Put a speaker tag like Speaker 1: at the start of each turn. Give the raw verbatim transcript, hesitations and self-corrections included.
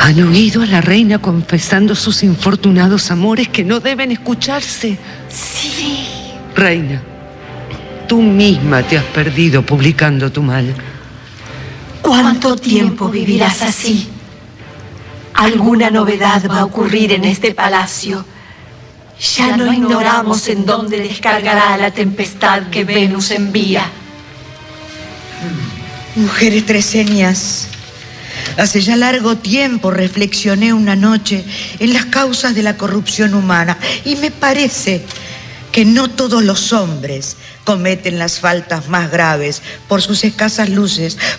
Speaker 1: Han oído a la reina confesando sus infortunados amores que no deben escucharse.
Speaker 2: Sí.
Speaker 1: Reina, tú misma te has perdido publicando tu mal.
Speaker 2: ¿Cuánto tiempo vivirás así? Alguna novedad va a ocurrir en este palacio. Ya no ignoramos en dónde descargará la tempestad que Venus envía.
Speaker 3: Mujeres treseñas, hace ya largo tiempo reflexioné una noche en las causas de la corrupción humana y me parece que no todos los hombres cometen las faltas más graves por sus escasas luces,